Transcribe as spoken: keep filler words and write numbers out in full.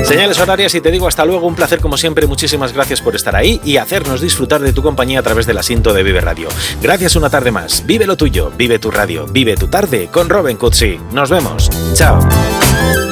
Señales horarias y te digo hasta luego, un placer como siempre, muchísimas gracias por estar ahí y hacernos disfrutar de tu compañía a través del asiento de Vive Radio. Gracias una tarde más, vive lo tuyo, vive tu radio, vive tu tarde con Robin Cutsi. Nos vemos, chao.